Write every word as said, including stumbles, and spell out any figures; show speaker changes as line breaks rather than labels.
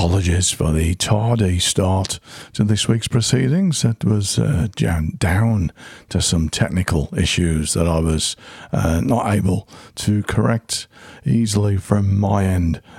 apologies for the tardy start to this week's proceedings. It was uh, down to some technical issues that I was uh, not able to correct easily from my end